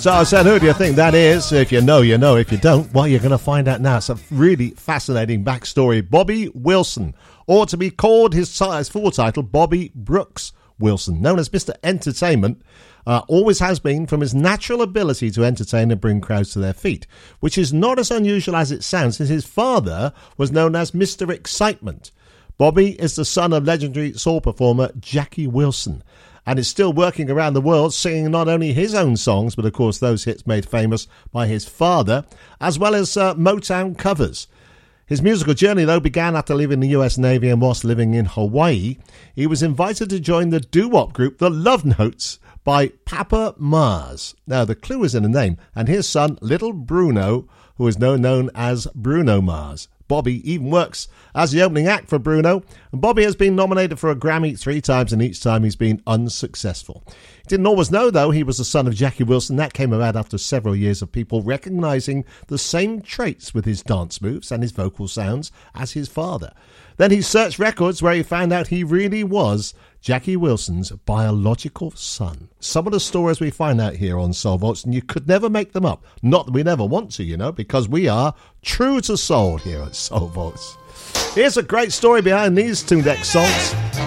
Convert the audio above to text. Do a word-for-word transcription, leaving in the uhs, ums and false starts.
So I said, who do you think that is? If you know, you know. If you don't, well, you're going to find out now. It's a really fascinating backstory. Bobby Wilson, or to be called his, his full title, Bobby Brooks Wilson, known as Mister Entertainment, uh, always has been from his natural ability to entertain and bring crowds to their feet, which is not as unusual as it sounds, since his father was known as Mister Excitement. Bobby is the son of legendary soul performer Jackie Wilson, and is still working around the world singing not only his own songs, but of course those hits made famous by his father, as well as uh, Motown covers. His musical journey, though, began after leaving the U S Navy, and whilst living in Hawaii, he was invited to join the doo-wop group The Love Notes by Papa Mars. Now, the clue is in the name, and his son, Little Bruno, who is now known as Bruno Mars. Bobby even works as the opening act for Bruno, and Bobby has been nominated for a Grammy three times, and each time he's been unsuccessful. He didn't always know, though, he was the son of Jackie Wilson. That came about after several years of people recognising the same traits with his dance moves and his vocal sounds as his father. Then he searched records where he found out he really was Jackie Wilson's biological son. Some of the stories we find out here on Soul Vaults, and you could never make them up. Not that we never want to, you know, because we are true to soul here at Soul Vaults. Here's a great story behind these two next songs.